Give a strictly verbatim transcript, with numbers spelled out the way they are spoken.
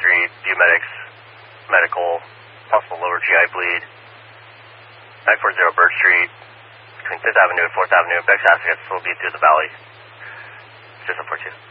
Street, view medics, medical, possible lower G I bleed. nine four zero Birch Street, between fifth Avenue and fourth Avenue. Bex Assets will be through the valley. six one four two.